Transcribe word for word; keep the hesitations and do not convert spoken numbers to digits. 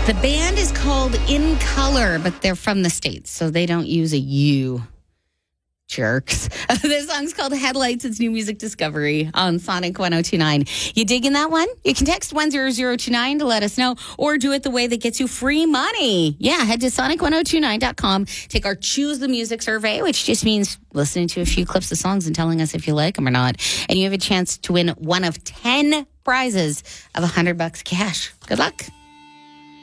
The band is called In Color, but they're from the States, so they don't use a U. Jerks. This song's called Headlights. It's new music discovery on Sonic one oh two nine. You digging that one? You can text one zero zero two nine to let us know, or do it the way that gets you free money. Yeah, head to sonic one oh two nine dot com. Take our Choose the Music survey, which just means listening to a few clips of songs and telling us if you like them or not. And you have a chance to win one of ten prizes of one hundred bucks cash. Good luck.